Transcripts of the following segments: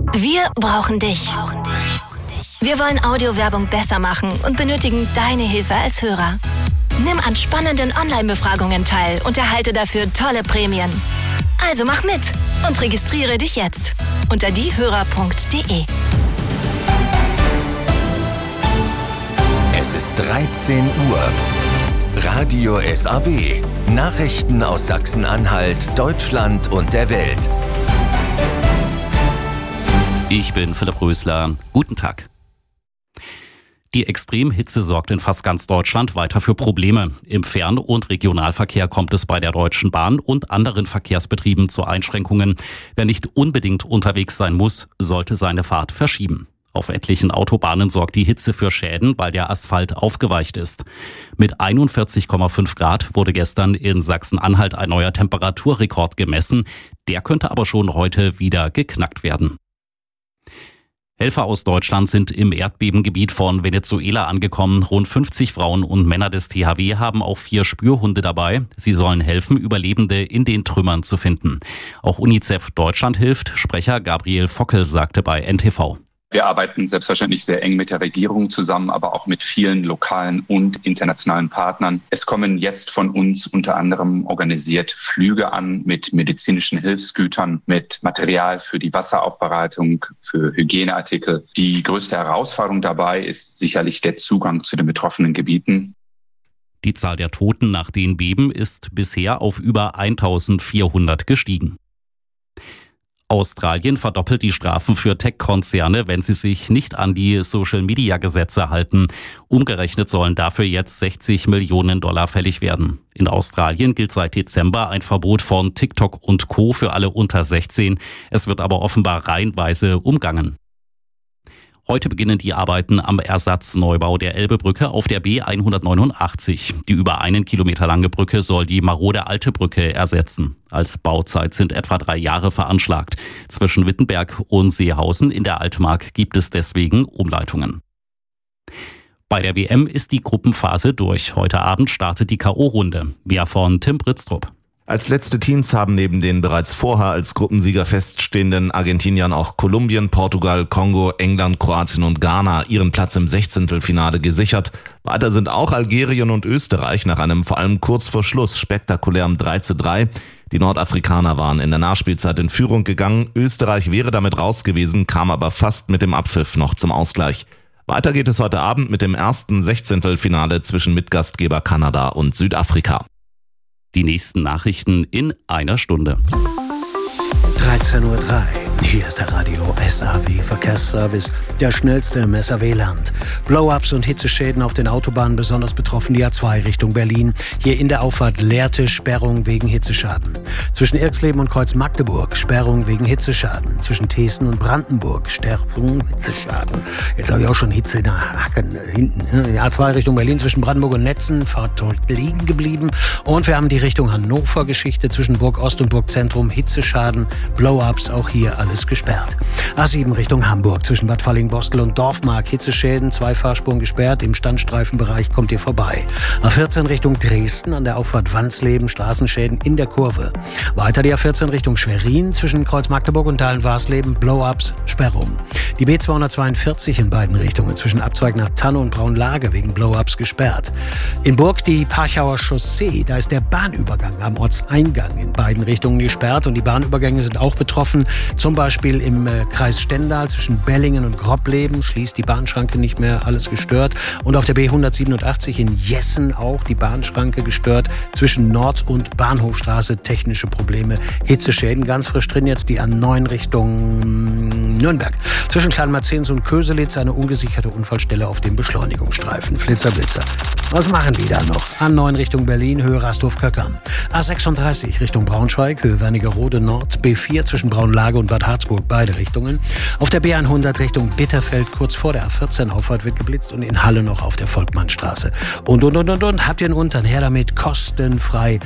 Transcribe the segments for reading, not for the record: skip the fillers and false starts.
Wir brauchen dich. Wir wollen Audiowerbung besser machen und benötigen deine Hilfe als Hörer. Nimm an spannenden Online-Befragungen teil und erhalte dafür tolle Prämien. Also mach mit und registriere dich jetzt unter diehörer.de. Es ist 13 Uhr. Radio SAW. Nachrichten aus Sachsen-Anhalt, Deutschland und der Welt. Ich bin Philipp Rösler. Guten Tag. Die Extremhitze sorgt in fast ganz Deutschland weiter für Probleme. Im Fern- und Regionalverkehr kommt es bei der Deutschen Bahn und anderen Verkehrsbetrieben zu Einschränkungen. Wer nicht unbedingt unterwegs sein muss, sollte seine Fahrt verschieben. Auf etlichen Autobahnen sorgt die Hitze für Schäden, weil der Asphalt aufgeweicht ist. Mit 41,5 Grad wurde gestern in Sachsen-Anhalt ein neuer Temperaturrekord gemessen. Der könnte aber schon heute wieder geknackt werden. Helfer aus Deutschland sind im Erdbebengebiet von Venezuela angekommen. Rund 50 Frauen und Männer des THW haben auch 4 Spürhunde dabei. Sie sollen helfen, Überlebende in den Trümmern zu finden. Auch UNICEF Deutschland hilft. Sprecher Gabriel Fockel sagte bei NTV. Wir arbeiten selbstverständlich sehr eng mit der Regierung zusammen, aber auch mit vielen lokalen und internationalen Partnern. Es kommen jetzt von uns unter anderem organisiert Flüge an mit medizinischen Hilfsgütern, mit Material für die Wasseraufbereitung, für Hygieneartikel. Die größte Herausforderung dabei ist sicherlich der Zugang zu den betroffenen Gebieten. Die Zahl der Toten nach den Beben ist bisher auf über 1400 gestiegen. Australien verdoppelt die Strafen für Tech-Konzerne, wenn sie sich nicht an die Social-Media-Gesetze halten. Umgerechnet sollen dafür jetzt 60 Millionen Dollar fällig werden. In Australien gilt seit Dezember ein Verbot von TikTok und Co. für alle unter 16. Es wird aber offenbar reihenweise umgangen. Heute beginnen die Arbeiten am Ersatzneubau der Elbebrücke auf der B189. Die über 1 Kilometer lange Brücke soll die marode alte Brücke ersetzen. Als Bauzeit sind etwa 3 Jahre veranschlagt. Zwischen Wittenberg und Seehausen in der Altmark gibt es deswegen Umleitungen. Bei der WM ist die Gruppenphase durch. Heute Abend startet die K.O.-Runde. Mehr von Tim Britztrup. Als letzte Teams haben neben den bereits vorher als Gruppensieger feststehenden Argentiniern auch Kolumbien, Portugal, Kongo, England, Kroatien und Ghana ihren Platz im 16. gesichert. Weiter sind auch Algerien und Österreich nach einem vor allem kurz vor Schluss spektakulären 3:3. Die Nordafrikaner waren in der Nachspielzeit in Führung gegangen. Österreich wäre damit raus gewesen, kam aber fast mit dem Abpfiff noch zum Ausgleich. Weiter geht es heute Abend mit dem ersten 16. zwischen Mitgastgeber Kanada und Südafrika. Die nächsten Nachrichten in einer Stunde. 13:03 Uhr. Hier ist der Radio SAW Verkehrsservice, der schnellste im SAW-Land. Blow-ups und Hitzeschäden auf den Autobahnen, besonders betroffen die A2 Richtung Berlin. Hier in der Auffahrt Lehrte Sperrung wegen Hitzeschaden. Zwischen Irxleben und Kreuz-Magdeburg Sperrung wegen Hitzeschaden. Zwischen Thesen und Brandenburg Sperrung Hitzeschaden. Jetzt habe ich auch schon Hitze in der Hacken hinten. Die A2 Richtung Berlin zwischen Brandenburg und Netzen, Fahrt dort liegen geblieben. Und wir haben die Richtung Hannover-Geschichte zwischen Burg Ost und Burg Zentrum. Hitzeschaden, Blow-ups, auch hier alles gesperrt. A7 Richtung Hamburg zwischen Bad Falling-Bostel und Dorfmark. Hitzeschäden, 2 Fahrspuren gesperrt. Im Standstreifenbereich kommt ihr vorbei. A14 Richtung Dresden an der Auffahrt Wansleben. Straßenschäden in der Kurve. Weiter die A14 Richtung Schwerin zwischen Kreuz-Magdeburg und Dahlen-Warsleben. Blow-ups, Sperrung. Die B242 in beiden Richtungen zwischen Abzweig nach Tanne und Braunlage wegen Blow-ups gesperrt. In Burg die Parchauer Chaussee. Da ist der Bahnübergang am Ortseingang in beiden Richtungen gesperrt und die Bahnübergänge sind auch betroffen. Zum Beispiel im Kreis Stendal zwischen Bellingen und Grobbleben schließt die Bahnschranke nicht mehr, alles gestört. Und auf der B187 in Jessen auch die Bahnschranke gestört. Zwischen Nord- und Bahnhofstraße technische Probleme, Hitzeschäden. Ganz frisch drin jetzt die A9 Richtung Nürnberg. Zwischen Kleinmarzens und Köselitz eine ungesicherte Unfallstelle auf dem Beschleunigungsstreifen. Flitzer, Blitzer. Was machen die da noch? A9 Richtung Berlin, Höhe Rastorf-Köckern. A36 Richtung Braunschweig, Höhe Wernigerode Nord. B4 zwischen Braunlage und Bad Harzburg, beide Richtungen. Auf der B100 Richtung Bitterfeld, kurz vor der A14 Auffahrt wird geblitzt und in Halle noch auf der Volkmannstraße. Und. Habt ihr einen Untern? Her damit, kostenfrei.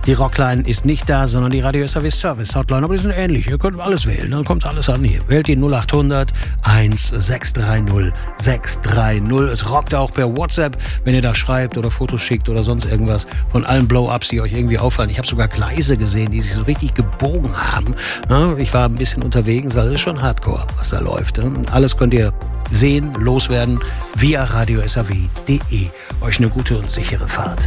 Die Rockline ist nicht da, sondern die Radio SAW Service Hotline. Aber die sind ähnlich. Ihr könnt alles wählen. Dann kommt alles an hier. Wählt die 0800 1630 630. Es rockt auch per WhatsApp, wenn ihr da schreibt oder Fotos schickt oder sonst irgendwas von allen Blow-Ups, die euch irgendwie auffallen. Ich habe sogar Gleise gesehen, die sich so richtig gebogen haben. Ich war ein bisschen unterwegs. Das ist schon Hardcore, was da läuft. Alles könnt ihr sehen, loswerden via radiosaw.de. Euch eine gute und sichere Fahrt.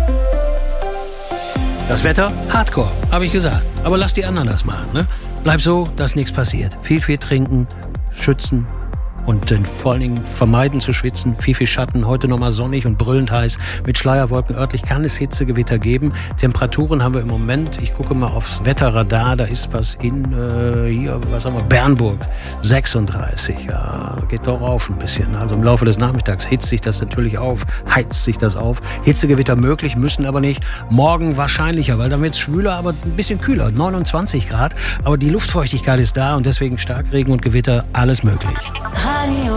Das Wetter? Hardcore, habe ich gesagt. Aber lasst die anderen das machen. Ne? Bleib so, dass nichts passiert. Viel trinken, schützen und vor allen Dingen vermeiden zu schwitzen. Viel Schatten, heute nochmal sonnig und brüllend heiß. Mit Schleierwolken örtlich kann es Hitzegewitter geben. Temperaturen haben wir im Moment, ich gucke mal aufs Wetterradar, da ist was in, Bernburg, 36. Ja, geht doch auf ein bisschen. Also im Laufe des Nachmittags heizt sich das auf. Hitzegewitter möglich, müssen aber nicht. Morgen wahrscheinlicher, weil dann wird es schwüler, aber ein bisschen kühler, 29 Grad. Aber die Luftfeuchtigkeit ist da und deswegen Starkregen und Gewitter, alles möglich. Radio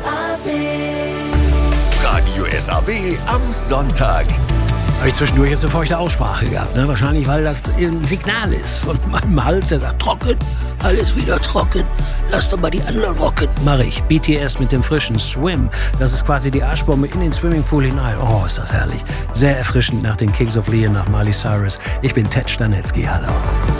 SAW am Sonntag. Habe ich zwischendurch jetzt eine feuchte Aussprache gehabt. Ne? Wahrscheinlich, weil das ein Signal ist von meinem Hals, der sagt, trocken, alles wieder trocken. Lass doch mal die anderen rocken. Mache ich. BTS mit dem frischen Swim. Das ist quasi die Arschbombe in den Swimmingpool hinein. Oh, ist das herrlich. Sehr erfrischend nach den Kings of Leon, nach Miley Cyrus. Ich bin Ted Stanetzky. Hallo.